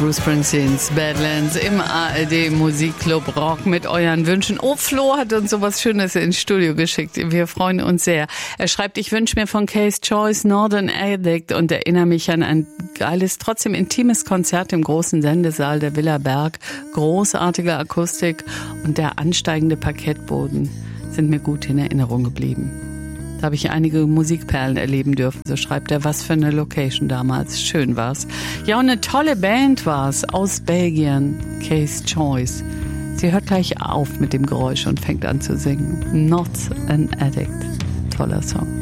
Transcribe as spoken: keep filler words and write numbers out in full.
Bruce Springsteens Badlands im A R D Musikclub Rock mit euren Wünschen. Oh, Flo hat uns sowas Schönes ins Studio geschickt. Wir freuen uns sehr. Er schreibt, ich wünsche mir von Case Choice Northern Addict und erinnere mich an ein geiles, trotzdem intimes Konzert im großen Sendesaal der Villa Berg. Großartige Akustik und der ansteigende Parkettboden sind mir gut in Erinnerung geblieben. Da habe ich einige Musikperlen erleben dürfen. So schreibt er, was für eine Location damals. Schön war's. Ja, und eine tolle Band war's aus Belgien. Case Choice. Sie hört gleich auf mit dem Geräusch und fängt an zu singen. Not an Addict. Toller Song.